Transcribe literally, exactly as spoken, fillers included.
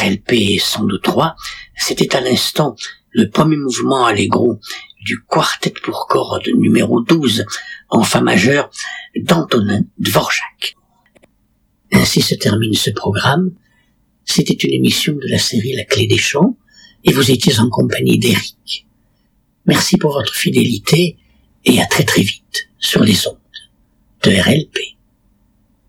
L P cent deux trois, c'était à l'instant le premier mouvement allegro du quartet pour cordes numéro douze en fa majeur d'Antonin Dvorak. Ainsi se termine ce programme. C'était une émission de la série La Clé des Chants et vous étiez en compagnie d'Éric. Merci pour votre fidélité et à très très vite sur les ondes de R L P.